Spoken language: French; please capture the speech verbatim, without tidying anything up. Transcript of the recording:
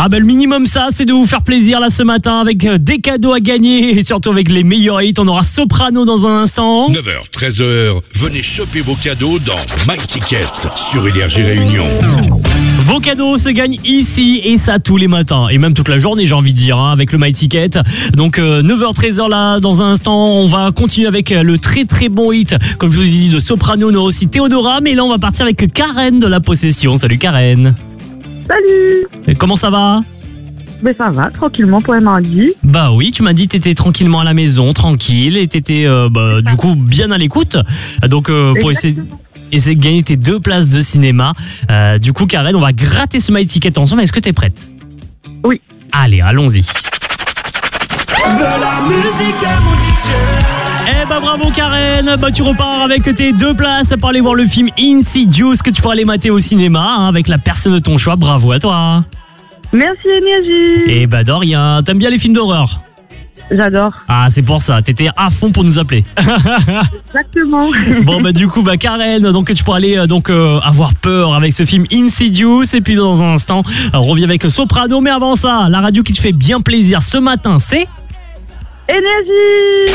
Ah ben le minimum ça, c'est de vous faire plaisir là ce matin avec des cadeaux à gagner et surtout avec les meilleurs hits. On aura Soprano dans un instant. neuf heures, treize heures, venez choper vos cadeaux dans My Ticket sur Énergie Réunion. Vos cadeaux se gagnent ici et ça tous les matins et même toute la journée, j'ai envie de dire, hein, avec le My Ticket. Donc euh, neuf heures treize heures là, dans un instant, on va continuer avec le très très bon hit, comme je vous ai dit, de Soprano, on aura aussi Théodora, mais là on va partir avec Karen de La Possession. Salut Karen. Salut. Et comment ça va? Ben ça va, tranquillement pour un mardi. Bah oui, tu m'as dit que t'étais tranquillement à la maison, tranquille, et t'étais euh, bah, du coup bien à l'écoute. Donc euh, pour essayer, essayer de gagner tes deux places de cinéma. Euh, du coup Karen, on va gratter ce My Ticket ensemble. Est-ce que t'es prête? Oui. Allez, allons-y. La musique de mon D J. Eh bah bravo Karen, bah tu repars avec tes deux places pour aller voir le film Insidious que tu pourras aller mater au cinéma hein, avec la personne de ton choix. Bravo à toi. Merci Énergie. Eh bah de rien, t'aimes bien les films d'horreur? J'adore. Ah c'est pour ça, t'étais à fond pour nous appeler. Exactement. Bon bah du coup bah Karen, donc tu pourras aller euh, donc euh, avoir peur avec ce film Insidious et puis dans un instant euh, on revient avec Soprano, mais avant ça la radio qui te fait bien plaisir ce matin c'est Énergie.